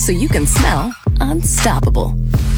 so you can smell unstoppable.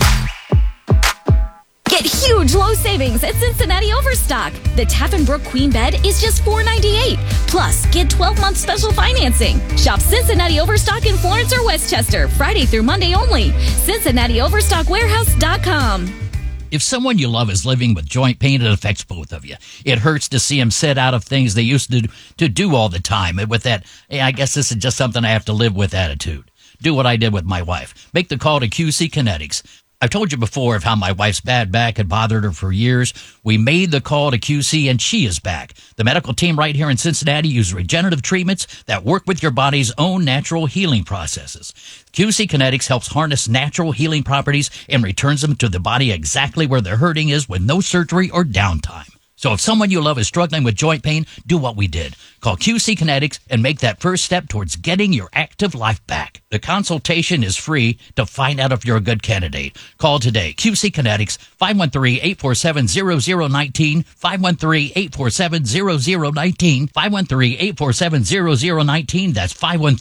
Get huge low savings at Cincinnati Overstock. The Taffenbrook Queen Bed is just $498. Plus, get 12-month special financing. Shop Cincinnati Overstock in Florence or Westchester, Friday through Monday only. CincinnatiOverstockWarehouse.com. If someone you love is living with joint pain, it affects both of you. It hurts to see them sit out of things they used to do all the time. And with that, hey, I guess this is just something I have to live with attitude. Do what I did with my wife. Make the call to QC Kinetics. I've told you before of how my wife's bad back had bothered her for years. We made the call to QC and she is back. The medical team right here in Cincinnati use regenerative treatments that work with your body's own natural healing processes. QC Kinetics helps harness natural healing properties and returns them to the body exactly where the hurting is with no surgery or downtime. So if someone you love is struggling with joint pain, do what we did. Call QC Kinetics and make that first step towards getting your active life back. The consultation is free to find out if you're a good candidate. Call today. QC Kinetics, 513-847-0019, 513-847-0019, 513-847-0019. That's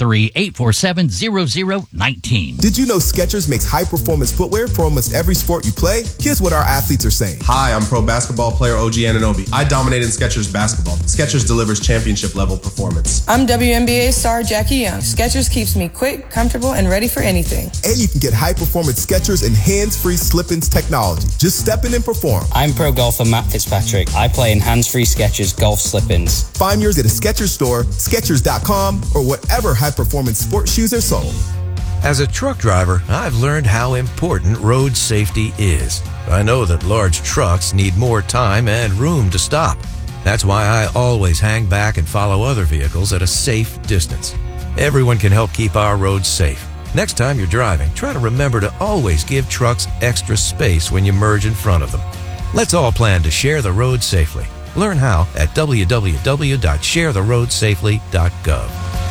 513-847-0019. Did you know Skechers makes high-performance footwear for almost every sport you play? Here's what our athletes are saying. Hi, I'm pro basketball player OG Anunoby. I dominated Skechers basketball. Skechers delivers championship-level performance. I'm WNBA star Jackie Young. Skechers keeps me quick, comfortable, and ready for anything. And you can get high-performance Skechers and hands-free slip-ins technology. Just step in and perform. I'm pro golfer Matt Fitzpatrick. I play in hands-free Skechers golf slip-ins. Find yours at a Skechers store, Skechers.com, or whatever high-performance sports shoes are sold. As a truck driver, I've learned how important road safety is. I know that large trucks need more time and room to stop. That's why I always hang back and follow other vehicles at a safe distance. Everyone can help keep our roads safe. Next time you're driving, try to remember to always give trucks extra space when you merge in front of them. Let's all plan to share the road safely. Learn how at www.sharetheroadsafely.gov.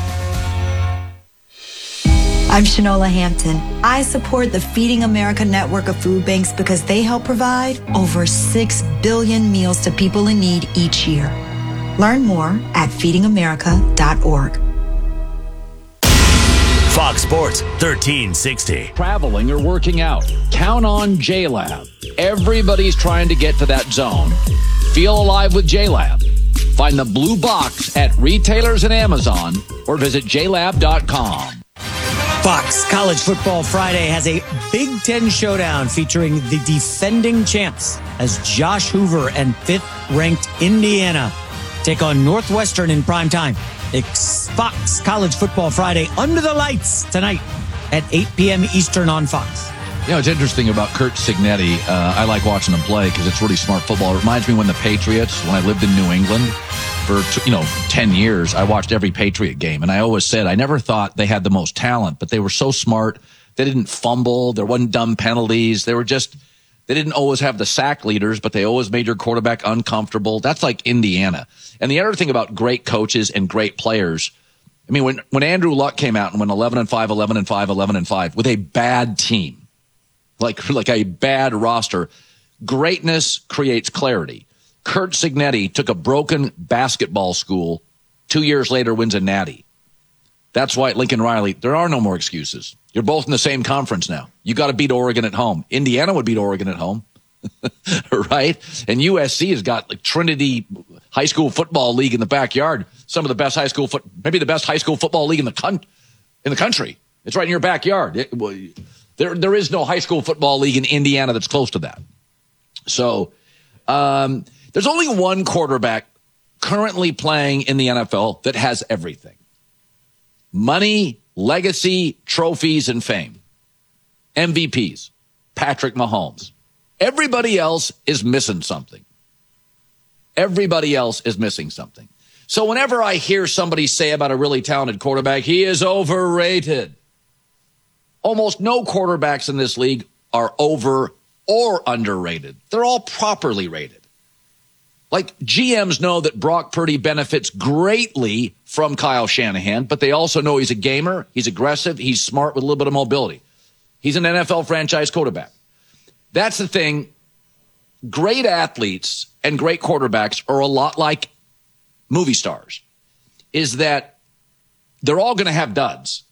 I'm Shanola Hampton. I support the Feeding America network of food banks because they help provide over 6 billion meals to people in need each year. Learn more at feedingamerica.org. Fox Sports 1360. Traveling or working out, count on JLab. Everybody's trying to get to that zone. Feel alive with JLab. Find the blue box at retailers and Amazon or visit jlab.com. Fox College Football Friday has a Big Ten showdown featuring the defending champs as Josh Hoover and 5th-ranked Indiana take on Northwestern in prime time. It's Fox College Football Friday under the lights tonight at 8 p.m. Eastern on Fox. You know, it's interesting about Curt Cignetti. I like watching him play because it's really smart football. It reminds me when the Patriots, when I lived in New England for 10 years, I watched every Patriot game. And I always said I never thought they had the most talent, but they were so smart. They didn't fumble. There wasn't dumb penalties. They didn't always have the sack leaders, but they always made your quarterback uncomfortable. That's like Indiana. And the other thing about great coaches and great players, I mean, when Andrew Luck came out and went 11-5, 11-5, 11-5 with a bad team, like a bad roster, greatness creates clarity. Curt Cignetti took a broken basketball school, 2 years later wins a natty. That's why at Lincoln Riley, there are no more excuses. You're both in the same conference now. You got to beat Oregon at home. Indiana would beat Oregon at home, right? And USC has got like Trinity High School Football League in the backyard. Some of the best maybe the best high school football league in the country. It's right in your backyard. There is no high school football league in Indiana that's close to that. So there's only one quarterback currently playing in the NFL that has everything: money, legacy, trophies, and fame. MVPs, Patrick Mahomes. Everybody else is missing something. So whenever I hear somebody say about a really talented quarterback, he is overrated. Almost no quarterbacks in this league are over or underrated. They're all properly rated. Like, GMs know that Brock Purdy benefits greatly from Kyle Shanahan, but they also know he's a gamer, he's aggressive, he's smart with a little bit of mobility. He's an NFL franchise quarterback. That's the thing. Great athletes and great quarterbacks are a lot like movie stars, is that they're all going to have duds.